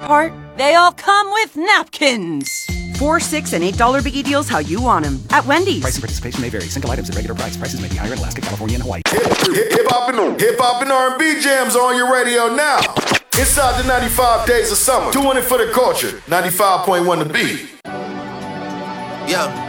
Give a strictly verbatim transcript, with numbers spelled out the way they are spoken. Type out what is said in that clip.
part? They all come with napkins. Four, six, and eight dollar biggie deals how you want them at Wendy's. Price and participation may vary. Single items at regular price. Prices may be higher in Alaska, California, and Hawaii. Hip hop and hip hop and R and B jams on your radio now. Inside the ninety-five days of summer, doing it for the culture. ninety-five point one The Beat. Yeah.